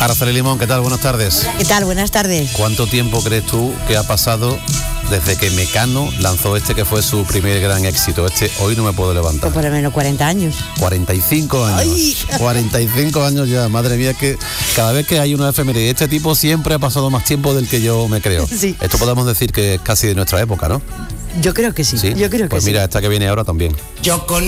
Araceli Limón, ¿qué tal? Buenas tardes. ¿Qué tal? Buenas tardes. ¿Cuánto tiempo crees tú que ha pasado desde que Mecano lanzó que fue su primer gran éxito? Hoy no me puedo levantar. Pues por lo menos 40 años. 45 años. ¡Ay! 45 años ya, madre mía, que cada vez que hay una efeméride de este tipo siempre ha pasado más tiempo del que yo me creo. Sí. Esto podemos decir que es casi de nuestra época, ¿no? Yo creo que sí. ¿Sí? Yo creo que pues sí. Mira, esta que viene ahora también. Yo con